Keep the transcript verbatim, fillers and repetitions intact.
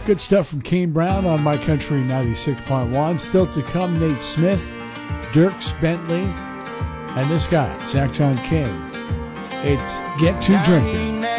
Good stuff from Kane Brown on My Country ninety-six point one. Still to come, Nate Smith, Dierks Bentley, and this guy, Zach John King. It's Get to Drinking.